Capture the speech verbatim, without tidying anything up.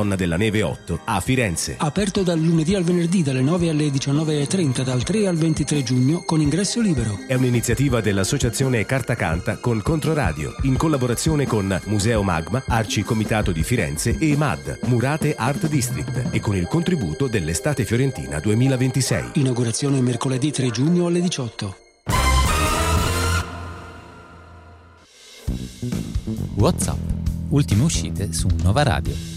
Donna della Neve otto a Firenze. Aperto dal lunedì al venerdì dalle nove alle diciannove e trenta, dal tre al ventitré giugno, con ingresso libero. È un'iniziativa dell'associazione Carta Canta con Controradio, in collaborazione con Museo Magma, Arci Comitato di Firenze e M A D, Murate Art District, e con il contributo dell'Estate Fiorentina duemilaventisei. Inaugurazione mercoledì tre giugno alle diciotto. WhatsApp. Ultime uscite su Nova Radio.